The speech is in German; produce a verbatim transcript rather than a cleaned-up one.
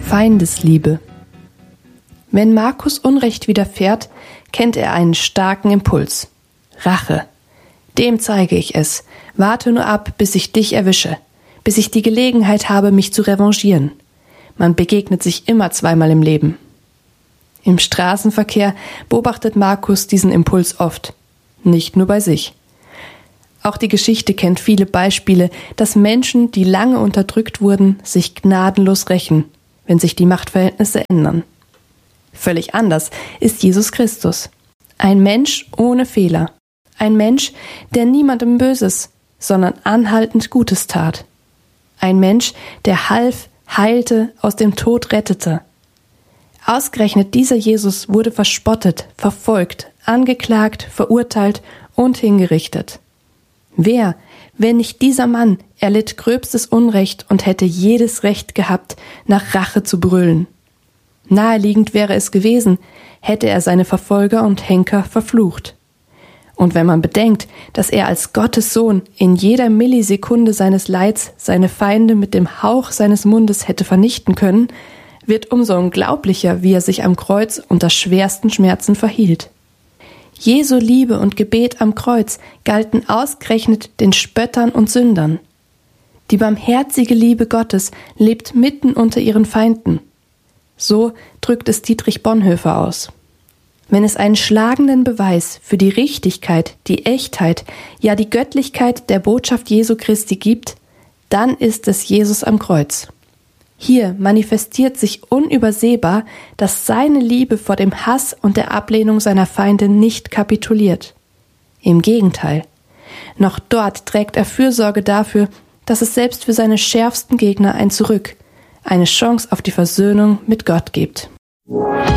Feindesliebe. Wenn Markus Unrecht widerfährt, kennt er einen starken Impuls. Rache. Dem zeige ich es. Warte nur ab, bis ich dich erwische, bis ich die Gelegenheit habe, mich zu revanchieren. Man begegnet sich immer zweimal im Leben. Im Straßenverkehr beobachtet Markus diesen Impuls oft, nicht nur bei sich. Auch die Geschichte kennt viele Beispiele, dass Menschen, die lange unterdrückt wurden, sich gnadenlos rächen, wenn sich die Machtverhältnisse ändern. Völlig anders ist Jesus Christus. Ein Mensch ohne Fehler. Ein Mensch, der niemandem Böses, sondern anhaltend Gutes tat. Ein Mensch, der half, heilte, aus dem Tod rettete. Ausgerechnet dieser Jesus wurde verspottet, verfolgt, angeklagt, verurteilt und hingerichtet. Wer, wenn nicht dieser Mann, erlitt gröbstes Unrecht und hätte jedes Recht gehabt, nach Rache zu brüllen. Naheliegend wäre es gewesen, hätte er seine Verfolger und Henker verflucht. Und wenn man bedenkt, dass er als Gottes Sohn in jeder Millisekunde seines Leids seine Feinde mit dem Hauch seines Mundes hätte vernichten können, wird umso unglaublicher, wie er sich am Kreuz unter schwersten Schmerzen verhielt. Jesu Liebe und Gebet am Kreuz galten ausgerechnet den Spöttern und Sündern. Die barmherzige Liebe Gottes lebt mitten unter ihren Feinden. So drückt es Dietrich Bonhoeffer aus. Wenn es einen schlagenden Beweis für die Richtigkeit, die Echtheit, ja die Göttlichkeit der Botschaft Jesu Christi gibt, dann ist es Jesus am Kreuz. Hier manifestiert sich unübersehbar, dass seine Liebe vor dem Hass und der Ablehnung seiner Feinde nicht kapituliert. Im Gegenteil, noch dort trägt er Fürsorge dafür, dass es selbst für seine schärfsten Gegner ein Zurück, eine Chance auf die Versöhnung mit Gott gibt.